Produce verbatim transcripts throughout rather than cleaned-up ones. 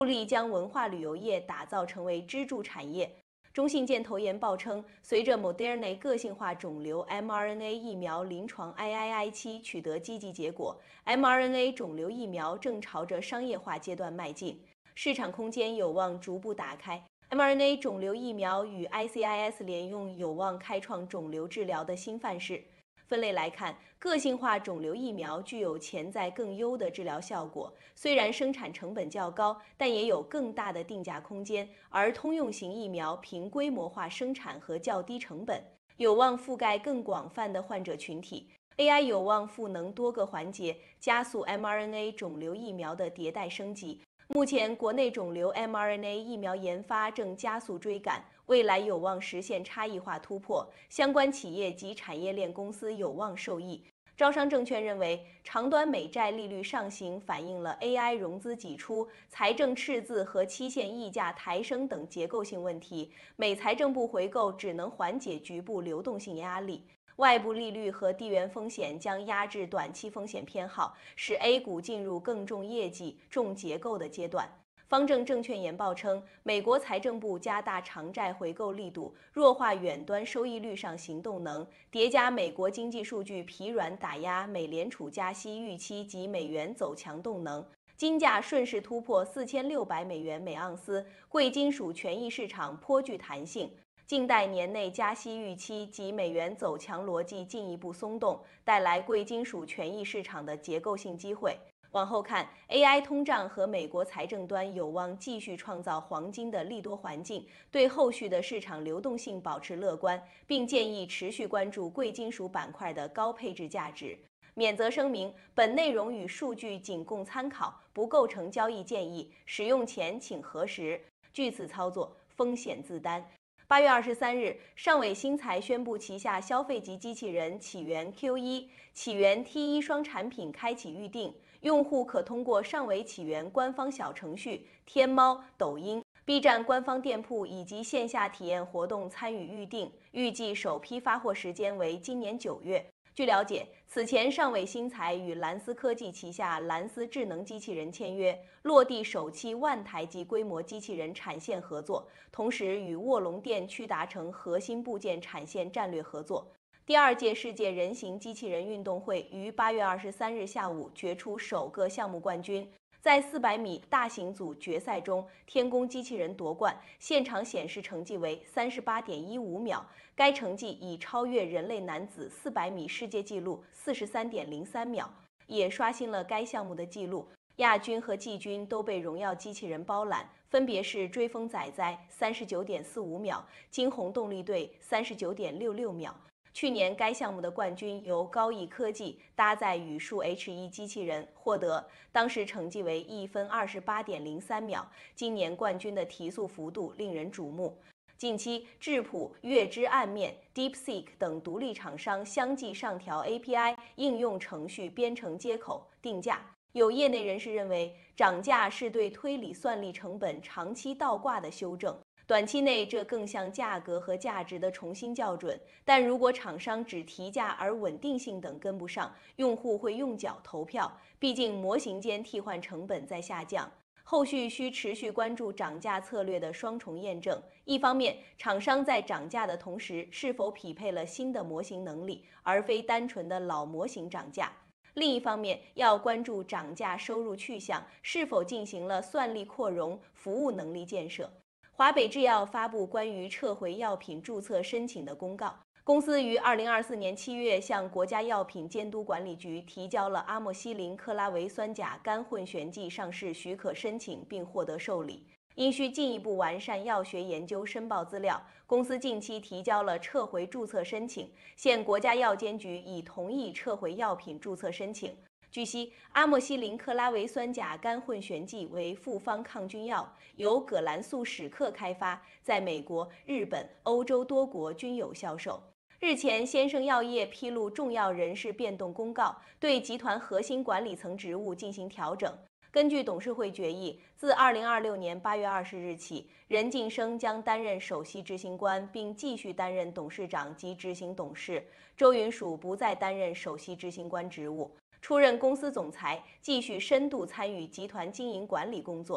助力将文化旅游业打造成为支柱产业。中信建投研报称，随着 Moderna 个性化肿瘤 mRNA 疫苗临床 I I I 期取得积极结果 ，mRNA 肿瘤疫苗正朝着商业化阶段迈进，市场空间有望逐步打开。mRNA 肿瘤疫苗与 I C I S 联用有望开创肿瘤治疗的新范式。分类来看，个性化肿瘤疫苗具有潜在更优的治疗效果，虽然生产成本较高，但也有更大的定价空间。而通用型疫苗凭规模化生产和较低成本，有望覆盖更广泛的患者群体。A I 有望赋能多个环节，加速 mRNA 肿瘤疫苗的迭代升级。目前，国内肿瘤 mRNA 疫苗研发正加速追赶，未来有望实现差异化突破，相关企业及产业链公司有望受益。招商证券认为，长端美债利率上行反映了 A I 融资挤出、财政赤字和期限溢价抬升等结构性问题，美财政部回购只能缓解局部流动性压力。外部利率和地缘风险将压制短期风险偏好，使 A 股进入更重业绩、重结构的阶段。方正证券研报称，美国财政部加大长债回购力度，弱化远端收益率上行动能，叠加美国经济数据疲软打压美联储加息预期及美元走强动能。金价顺势突破四千六百美元每盎司，贵金属权益市场颇具弹性。静待年内加息预期及美元走强逻辑进一步松动，带来贵金属权益市场的结构性机会。往后看 ，A I 通胀和美国财政端有望继续创造黄金的利多环境，对后续的市场流动性保持乐观，并建议持续关注贵金属板块的高配置价值。免责声明：本内容与数据仅供参考，不构成交易建议，使用前请核实。据此操作，风险自担。八月二十三日，上伟新材宣布旗下消费级机器人起源 Q 一、起源 T 一双产品开启预定，用户可通过上伟起源官方小程序、天猫、抖音、B 站官方店铺以及线下体验活动参与预定，预计首批发货时间为今年九月。据了解，此前上伟新材与蓝思科技旗下蓝思智能机器人签约，落地首期万台级规模机器人产线合作，同时与卧龙电驱达成核心部件产线战略合作。第二届世界人形机器人运动会于八月二十三日下午决出首个项目冠军。在四百米大型组决赛中，天宫机器人夺冠，现场显示成绩为三十八点一五秒，该成绩已超越人类男子四百米世界纪录四十三点零三秒，也刷新了该项目的纪录。亚军和季军都被荣耀机器人包揽，分别是追风仔仔三十九点四五秒，惊鸿动力队三十九点六六秒。去年该项目的冠军由高毅科技搭载语数 H 一 机器人获得，当时成绩为一分二十八点零三秒。今年冠军的提速幅度令人瞩目。近期，智谱、月之暗面、DeepSeek 等独立厂商相继上调 A P I 应用程序编程接口定价。有业内人士认为，涨价是对推理算力成本长期倒挂的修正。短期内，这更像价格和价值的重新校准，但如果厂商只提价而稳定性等跟不上，用户会用脚投票。毕竟模型间替换成本在下降，后续需持续关注涨价策略的双重验证。一方面，厂商在涨价的同时是否匹配了新的模型能力，而非单纯的老模型涨价；另一方面，要关注涨价收入去向是否进行了算力扩容、服务能力建设。华北制药发布关于撤回药品注册申请的公告。公司于二零二四年七月向国家药品监督管理局提交了阿莫西林克拉维酸钾干混悬剂上市许可申请，并获得受理。因需进一步完善药学研究申报资料，公司近期提交了撤回注册申请，现国家药监局已同意撤回药品注册申请。据悉，阿莫西林克拉维酸钾干混悬剂为复方抗菌药，由葛兰素史克开发，在美国、日本、欧洲多国均有销售。日前，先生药业披露重要人事变动公告，对集团核心管理层职务进行调整。根据董事会决议，自二零二六年八月二十日起，任晋生将担任首席执行官，并继续担任董事长及执行董事；周云蜀不再担任首席执行官职务，出任公司总裁，继续深度参与集团经营管理工作。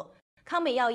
康美药